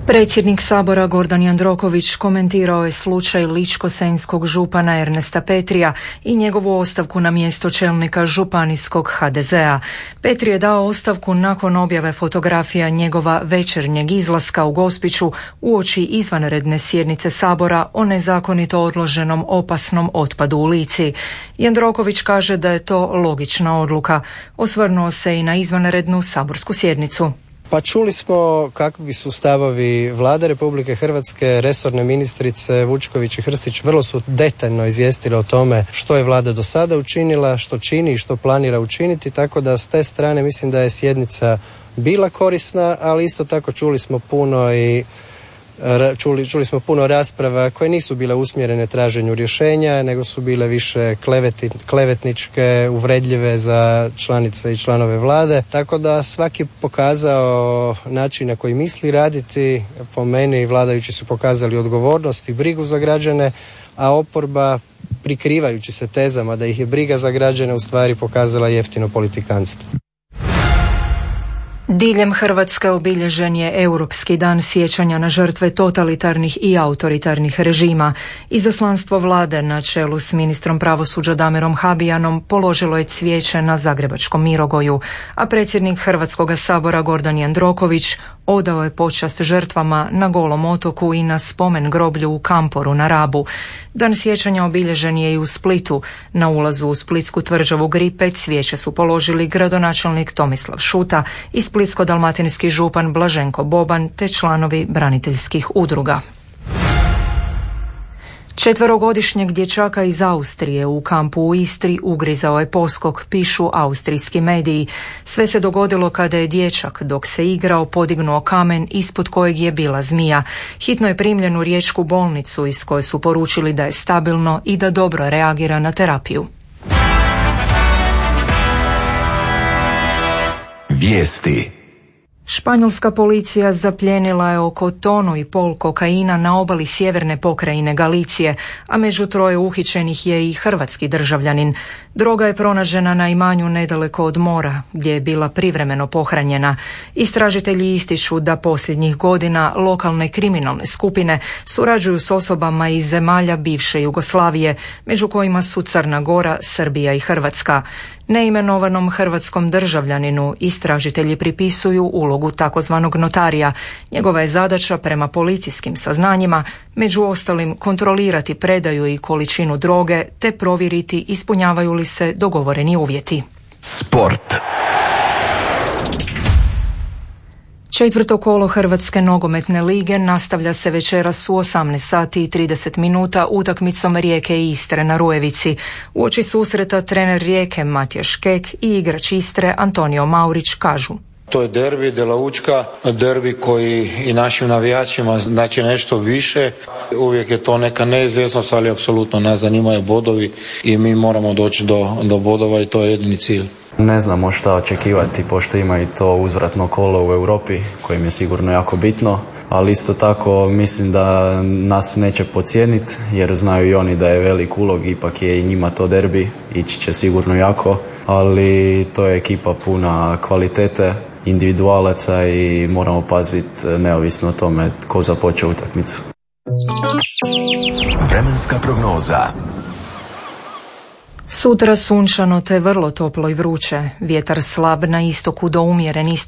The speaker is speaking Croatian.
Predsjednik Sabora Gordan Jandroković komentirao je slučaj ličko-senjskog župana Ernesta Petrija i njegovu ostavku na mjesto čelnika županijskog HDZ-a. Petri je dao ostavku nakon objave fotografija njegova večernjeg izlaska u Gospiću uoči izvanredne sjednice Sabora o nezakonito odloženom opasnom otpadu u Lici. Jandroković kaže da je to logična odluka. Osvrnuo se i na izvanrednu saborsku sjednicu. Pa čuli smo kakvi su stavovi Vlade Republike Hrvatske, resorne ministrice Vučković i Hrstić vrlo su detaljno izvijestile o tome što je Vlada do sada učinila, što čini i što planira učiniti, tako da s te strane mislim da je sjednica bila korisna, ali isto tako čuli smo puno rasprava koje nisu bile usmjerene traženju rješenja, nego su bile više klevetničke, uvredljive za članice i članove Vlade. Tako da svaki pokazao način na koji misli raditi. Po meni vladajući su pokazali odgovornost i brigu za građane, a oporba, prikrivajući se tezama da ih je briga za građane, u stvari pokazala jeftino politikanstvo. Diljem Hrvatske obilježen je Europski dan sjećanja na žrtve totalitarnih i autoritarnih režima. Izaslanstvo Vlade na čelu s ministrom pravosuđa Damirom Habijanom položilo je cvijeće na Zagrebačkom Mirogoju, a predsjednik Hrvatskoga sabora Gordan Jandroković odao je počast žrtvama na Golom otoku i na spomen groblju u Kamporu na Rabu. Dan sjećanja obilježen je i u Splitu. Na ulazu u Splitsku tvrđavu Gripe cvijeće su položili gradonačelnik Tomislav Šuta i splitsko-dalmatinski župan Blaženko Boban te članovi braniteljskih udruga. 4-godišnjeg dječaka iz Austrije u kampu u Istri ugrizao je poskok, pišu austrijski mediji. Sve se dogodilo kada je dječak, dok se igrao, podignuo kamen ispod kojeg je bila zmija. Hitno je primljen u riječku bolnicu iz koje su poručili da je stabilno i da dobro reagira na terapiju. Vijesti. Španjolska policija zaplijenila je oko 1,5 tone kokaina na obali sjeverne pokrajine Galicije, a među 3 uhićenih je i hrvatski državljanin. Droga je pronađena na imanju nedaleko od mora, gdje je bila privremeno pohranjena. Istražitelji ističu da posljednjih godina lokalne kriminalne skupine surađuju s osobama iz zemalja bivše Jugoslavije, među kojima su Crna Gora, Srbija i Hrvatska. Neimenovanom hrvatskom državljaninu istražitelji pripisuju ulogu takozvanog notarija. Njegova je zadaća prema policijskim saznanjima među ostalim kontrolirati predaju i količinu droge te provjeriti ispunjavaju li se dogovoreni uvjeti. Sport. 4. kolo Hrvatske nogometne lige nastavlja se večeras u 18:30 utakmicom Rijeke i Istre na Rujevici. Uoči susreta trener Rijeke Matija Škek i igrač Istre Antonio Maurić kažu: To je derbi de la Učka, derbi koji i našim navijačima znači nešto više. Uvijek je to neka neizvjesnost, ali apsolutno nas zanimaju bodovi i mi moramo doći do bodova i to je jedini cilj. Ne znamo šta očekivati, pošto ima i to uzvratno kolo u Europi, kojim je sigurno jako bitno, ali isto tako mislim da nas neće podcijeniti, jer znaju i oni da je velik ulog, ipak je i njima to derbi, ići će sigurno jako, ali to je ekipa puna kvalitete, individualaca i moramo paziti neovisno o tome ko započe utakmicu. Vremenska prognoza. Sutra sunčano te vrlo toplo i vruće. Vjetar slab na istoku do umjeren